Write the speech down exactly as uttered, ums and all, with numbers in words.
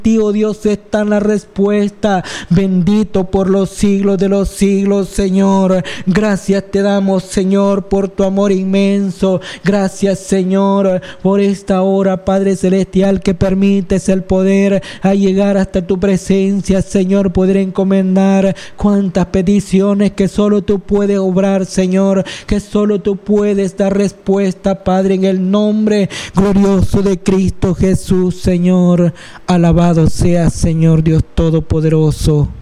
ti, oh Dios, está la respuesta. Bendito por los siglos de los siglos, Señor. Gracias te damos, Señor, por tu amor inmenso. Gracias, Señor, por esta hora, Padre Celestial, que permites el poder a llegar hasta tu presencia, Señor, poder encomendar cuantas peticiones que solo tú puedes obrar, Señor, que solo tú puedes dar respuesta, Padre, en el nombre glorioso de Cristo Jesús, Señor. Alabado sea, Señor Dios Todopoderoso.